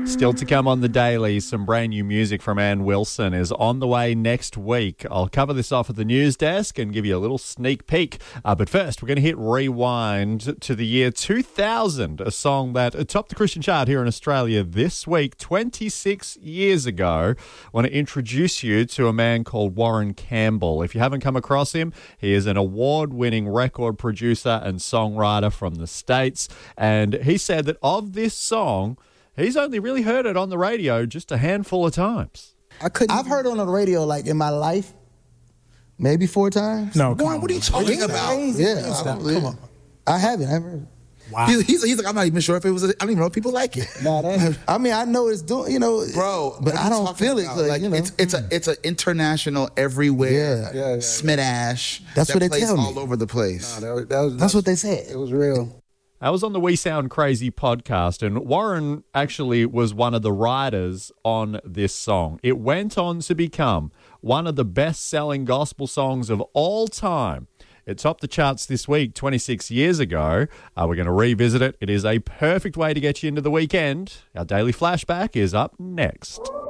Still to come on the Daily, some brand new music from Ann Wilson is on the way next week. I'll cover this off at the news desk and give you a little sneak peek. But first, we're going to hit rewind to the year 2000, a song that topped the Christian chart here in Australia this week, 26 years ago. I want to introduce you to a man called Warren Campbell. If you haven't come across him, he is an award-winning record producer and songwriter from the States. And he said that of this song, he's only really heard it on the radio just a handful of times. I've heard it on the radio like in my life, maybe 4 times. No, Warren, what are you talking about? Yeah, come on. I haven't. I've heard it. Wow. He's like, I'm not even sure if it was. I don't even know if people like it. I mean, I know it's doing, Bro, but I don't feel it. Like, it's an international everywhere. Smidash. That's what they plays tell me. all over the place. That's what they said. It was real. I was on the We Sound Crazy podcast, and Warren actually was one of the writers on this song. It went on to become one of the best-selling gospel songs of all time. It topped the charts this week 26 years ago. We're going to revisit it. It is a perfect way to get you into the weekend. Our daily flashback is up next.